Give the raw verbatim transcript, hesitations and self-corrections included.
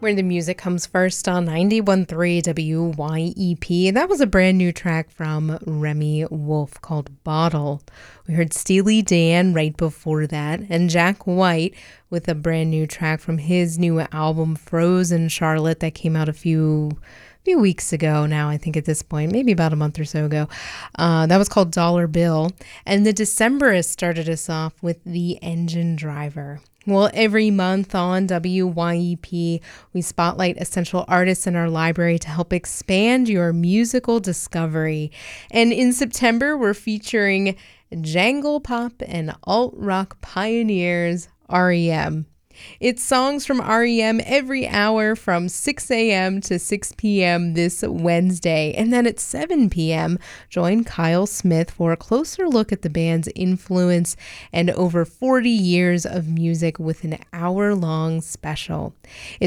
Where the music comes first on ninety-one point three W Y E P. That was a brand new track from Remy Wolf called Bottle. We heard Steely Dan right before that, and Jack White with a brand new track from his new album Frozen Charlotte that came out a few few weeks ago now, I think at this point, maybe about a month or so ago. Uh, that was called Dollar Bill. And the Decemberists started us off with The Engine Driver. Well, every month on W Y E P, we spotlight essential artists in our library to help expand your musical discovery. And in September, we're featuring jangle pop and alt-rock pioneers, R E M. It's songs from R E M every hour from six a.m. to six p.m. this Wednesday. And then at seven p.m., join Kyle Smith for a closer look at the band's influence and over forty years of music with an hour-long special.